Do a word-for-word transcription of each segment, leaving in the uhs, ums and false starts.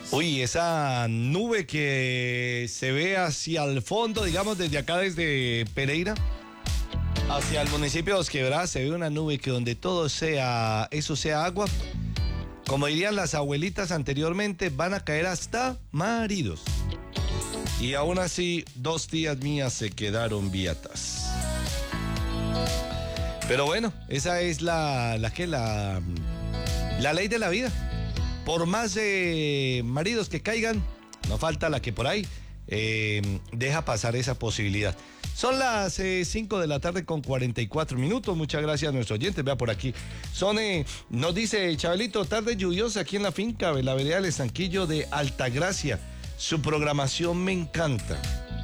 Uy, esa nube que se ve hacia el fondo, digamos desde acá, desde Pereira, hacia el municipio de Dos Quebradas, se ve una nube que donde todo sea, eso sea agua. Como dirían las abuelitas anteriormente, van a caer hasta maridos. Y aún así, dos tías mías se quedaron viatas. Pero bueno, esa es la, la que la, la ley de la vida. Por más eh, maridos que caigan, no falta la que por ahí eh, deja pasar esa posibilidad. Son las eh, cinco de la tarde con cuarenta y cuatro minutos. Muchas gracias a nuestros oyentes. Vea por aquí. Son, eh, nos dice Chabelito, tarde lluviosa aquí en la finca de la vereda del Estanquillo de Altagracia. Su programación me encanta.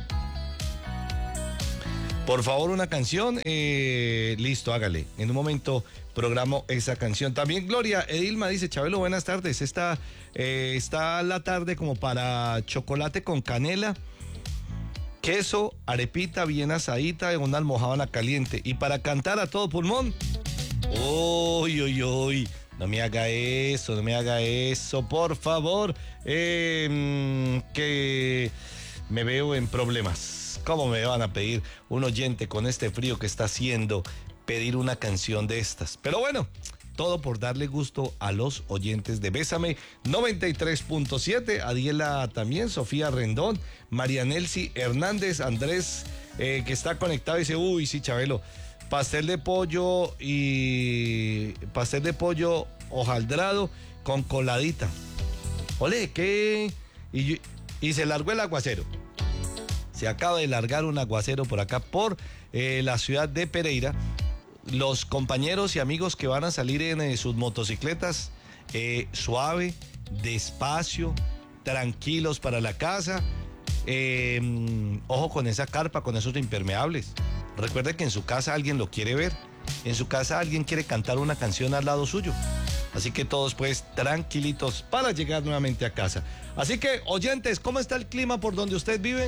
Por favor, una canción. Eh, listo, hágale. En un momento programo esa canción. También Gloria Edilma dice, Chabelo, buenas tardes. Esta, eh, está la tarde como para chocolate con canela, queso, arepita bien asadita, una almojábana caliente. Y para cantar a todo pulmón. Uy, uy, uy. No me haga eso, no me haga eso, por favor. Eh, que me veo en problemas. ¿Cómo me van a pedir un oyente con este frío que está haciendo pedir una canción de estas? Pero bueno, todo por darle gusto a los oyentes de Bésame noventa y tres punto siete, Adiela también, Sofía Rendón, María Nelsi Hernández, Andrés, eh, que está conectado y dice, uy, sí, Chabelo, pastel de pollo y pastel de pollo hojaldrado con coladita. Ole, ¿qué? Y, y se largó el aguacero. Se acaba de largar un aguacero por acá, por eh, la ciudad de Pereira. Los compañeros y amigos que van a salir en eh, sus motocicletas, eh, suave, despacio, tranquilos para la casa. Eh, ojo con esa carpa, con esos impermeables. Recuerde que en su casa alguien lo quiere ver. En su casa alguien quiere cantar una canción al lado suyo. Así que todos pues tranquilitos para llegar nuevamente a casa. Así que, oyentes, ¿cómo está el clima por donde usted vive?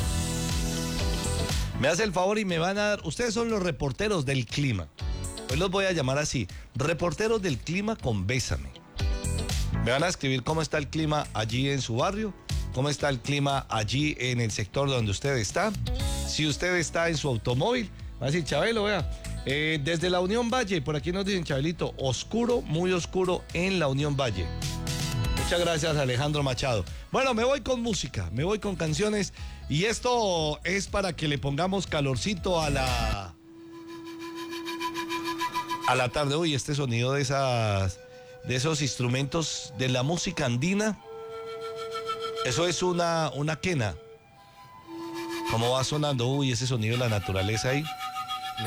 Me hace el favor y me van a dar, ustedes son los reporteros del clima. Hoy los voy a llamar así, reporteros del clima con Bésame. Me van a escribir cómo está el clima allí en su barrio, cómo está el clima allí en el sector donde usted está. Si usted está en su automóvil, va a decir, Chabelo, vea, eh, desde la Unión Valle, por aquí nos dicen, Chabelito, oscuro, muy oscuro en la Unión Valle. Muchas gracias, Alejandro Machado. Bueno, me voy con música, me voy con canciones y esto es para que le pongamos calorcito a la a la tarde. Uy, este sonido de esas de esos instrumentos de la música andina. Eso es una una quena. ¿Cómo va sonando? Uy, ese sonido de la naturaleza ahí.